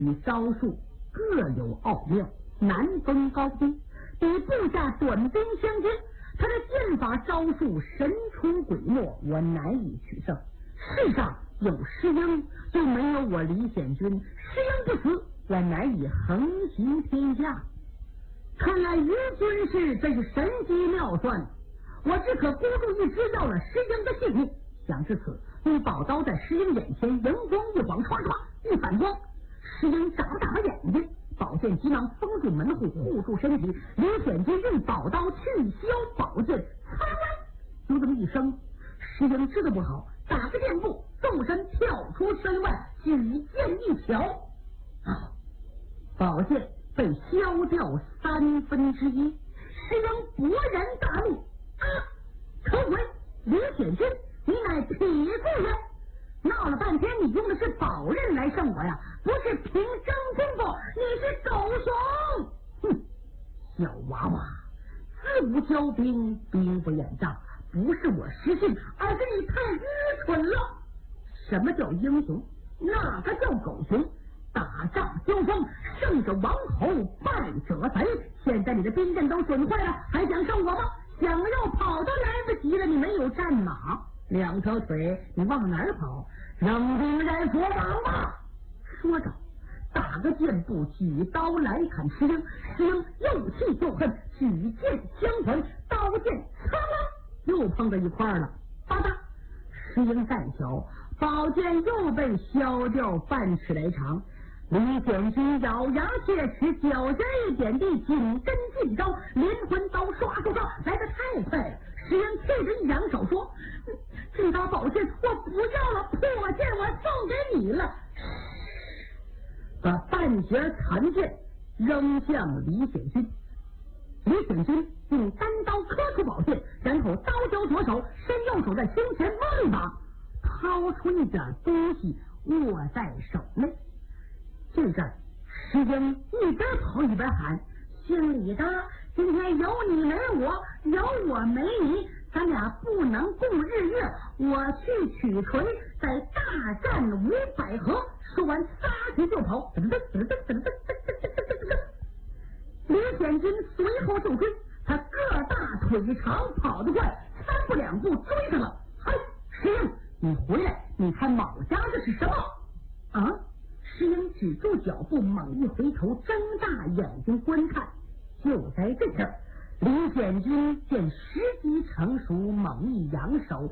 与招数各有奥妙，难分高低，与部下短兵相接，他的剑法招数神出鬼没，我难以取胜。世上有石英，就没有我李显军。石英不死，我难以横行天下。看来于军师真是神机妙算，我只可孤注一掷，要了石英的性命。想至此，用宝刀在石英眼前荧光一晃，唰唰一反光，石英眨眨眼睛，宝剑急忙封住门户，护住身体。李显军用宝刀去削宝剑，擦啦，就这么一声，石英知道不好，打个箭步，纵身跳出身外，举剑一挑，宝剑被削掉1/3。石英勃然大怒，丑鬼李显军，你乃匹夫人！闹了半天，你用的是宝刃来胜我呀，不是凭真功夫，你是狗熊！哼，小娃娃，自不交兵，兵不厌诈，不是我失信，而是你太愚蠢了。什么叫英雄？哪个叫狗熊？打仗交锋，胜者王侯，败者贼。现在你的兵阵都损坏了，还想胜我吗？想要跑都来不及了，你没有战马，2条腿，你往哪儿跑？扔兵来佛王吧！说着，打个箭步，举刀来砍石英。石英又气又恨，举剑相还，刀剑擦啦，又碰到一块了，吧嗒，石英再挑，宝剑又被削掉半尺来长。李显军咬牙切齿，脚尖一点地，紧跟进招，连环刀刷刷刷来得太快了。石英气着一扬手说：“这把宝剑我不要了，破剑我送给你了。”把半截残剑扔向李显军。李显军用单刀磕出宝剑，然后刀交左手，伸右手在胸前摸一把，掏出一点东西握在手内。这阵石英一边跑一边喊：“姓李的，今天有你没我，有我没你，咱俩不能共日月。我去取锤，在大战500合。”说完撒腿就跑。李显军随后就追，他个大腿长，跑得快，3步2步追上了。嘿，石英，你回来，你看卯家这是什么啊？石英止住脚步，猛一回头，睁大眼睛观看。就在这时，李显军见时机成熟，猛一扬手，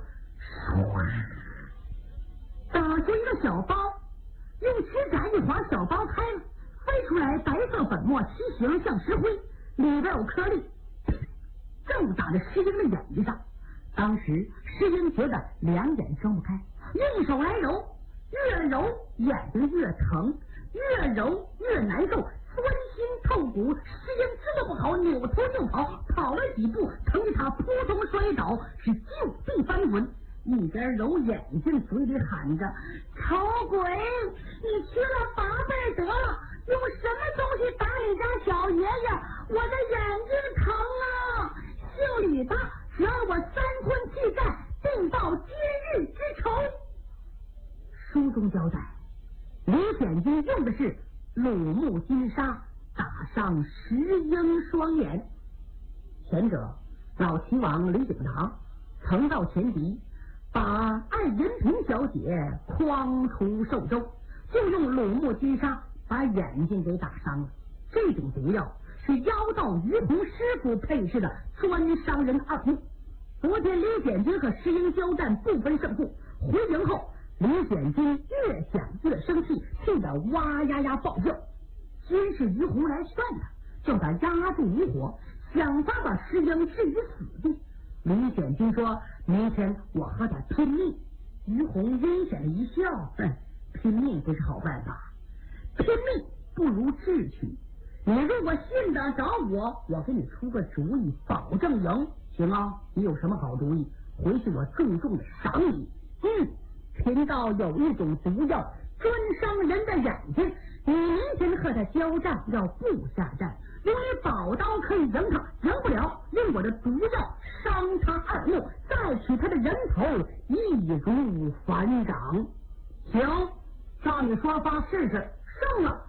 打出一个小包，用指甲一划，小包开了，飞出来白色粉末，奇形像石灰，里边有颗粒，正打在石英的眼睛上。当时石英觉得2眼睁不开，用手来揉，越揉眼睛越疼，越揉越难受，钻心透骨。石英知道不好，扭头就跑，跑了几步，疼得他扑通摔倒，是就地翻滚，一边揉眼睛，嘴里喊着：“丑鬼，你去了8倍得了，用什么东西打你家小爷爷？我的眼睛疼啊！姓李的，只要我3坤弃战，定报今日之仇。”书中交代，李显军用的是鲁木金沙打伤石英双眼。前者老齐王李景堂曾到前敌，把爱银萍小姐诓出寿州，就用鲁木金沙把眼睛给打伤了。这种毒药是妖道于洪师傅配制的，专伤人2目。昨天李显军和石英交战不分胜负，回营后李显军越想越生气，气得哇呀呀暴叫。先是于洪来劝他，叫他压住余火，想法把石英置于死地。李显军说：“明天我和他拼命。”于洪阴险的一笑：“拼命不是好办法，拼命不如智取。你如果信得着我，我给你出个主意，保证赢。行啊，你有什么好主意？回去我重重的赏你。”贫道有一种毒药，专伤人的眼睛。你明天和他交战，要不下战，用你宝刀可以赢他，赢不了，用我的毒药伤他2目，再取他的人头，易如反掌。行，照你说法试试，胜了